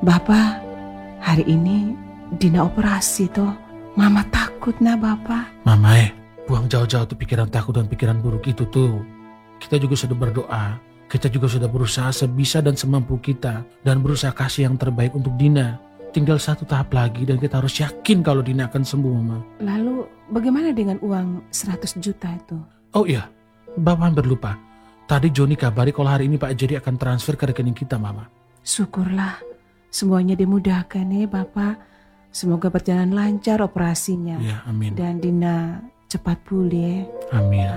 Bapak, hari ini Dina operasi toh. Mama takut nah Bapak. Mama buang jauh-jauh tuh pikiran takut dan pikiran buruk itu tuh. Kita juga sudah berdoa. Kita juga sudah berusaha sebisa dan semampu kita. Dan berusaha kasih yang terbaik untuk Dina. Tinggal satu tahap lagi dan kita harus yakin kalau Dina akan sembuh, Mama. Lalu bagaimana dengan uang 100 juta itu? Oh iya, Bapak hampir lupa. Tadi Joni kabari kalau hari ini Pak Jerry akan transfer ke rekening kita, Mama. Syukurlah, semuanya dimudahkan ya Bapak. Semoga berjalan lancar operasinya. Ya, amin. Dan Dina cepat pulih. Amin.